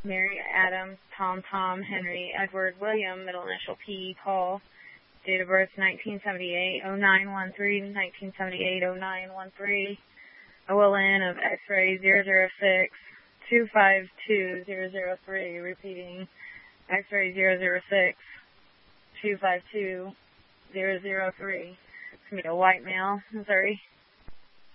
Mary, Adam, Tom, Henry, Edward, William, middle initial P, Paul. Date of birth 1978, 0913, 1978, 0913. OLN of X-ray 006, 252003. Repeating, X-ray 006, 252003. It's going to be a white male, Missouri.